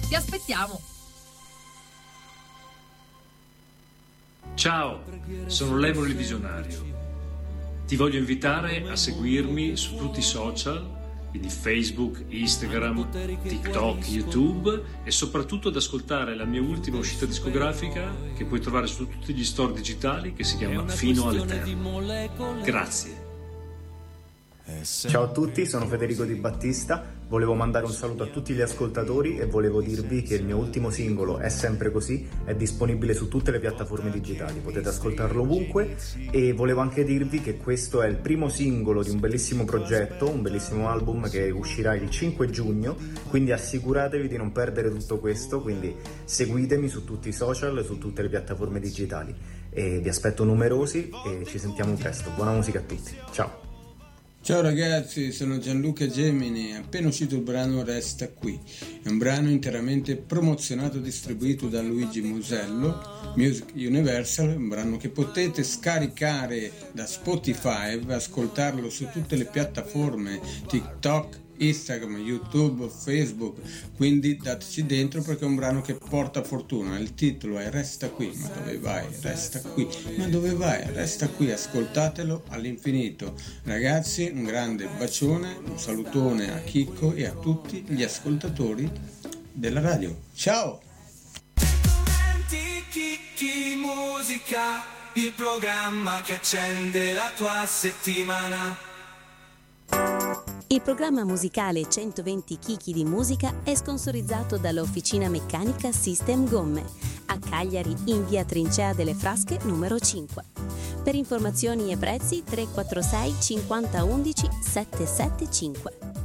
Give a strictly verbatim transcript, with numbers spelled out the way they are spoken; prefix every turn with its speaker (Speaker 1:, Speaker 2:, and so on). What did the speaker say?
Speaker 1: Ti aspettiamo!
Speaker 2: Ciao, sono Lemur il Visionario. Ti voglio invitare a seguirmi su tutti i social, quindi Facebook, Instagram, TikTok, YouTube, e soprattutto ad ascoltare la mia ultima uscita discografica che puoi trovare su tutti gli store digitali, che si chiama Fino all'Eterno. Grazie.
Speaker 3: Ciao a tutti, sono Federico Di Battista. Volevo mandare un saluto a tutti gli ascoltatori e volevo dirvi che il mio ultimo singolo, È sempre così, è disponibile su tutte le piattaforme digitali, potete ascoltarlo ovunque. E volevo anche dirvi che questo è il primo singolo di un bellissimo progetto, un bellissimo album che uscirà il cinque giugno, quindi assicuratevi di non perdere tutto questo, quindi seguitemi su tutti i social, su tutte le piattaforme digitali, e vi aspetto numerosi e ci sentiamo presto. Buona musica a tutti, ciao!
Speaker 4: Ciao ragazzi, sono Gianluca Gemini, è appena uscito il brano Resta Qui, è un brano interamente promozionato e distribuito da Luigi Musello, Music Universal, un brano che potete scaricare da Spotify, ascoltarlo su tutte le piattaforme, TikTok, Instagram, YouTube, Facebook, quindi dateci dentro perché è un brano che porta fortuna. Il titolo è Resta Qui, ma dove vai? Resta qui, ma dove vai? Resta qui, ascoltatelo all'infinito. Ragazzi, un grande bacione, un salutone a Chicco e a tutti gli ascoltatori della radio. Ciao!
Speaker 5: Chicchi Musica, il programma che accende la tua settimana.
Speaker 6: Il programma musicale centoventi chicchi di musica è sponsorizzato dall'Officina Meccanica System Gomme a Cagliari in via Trincea delle Frasche numero cinque. Per informazioni e prezzi tre quattro sei cinquanta undici sette sette cinque.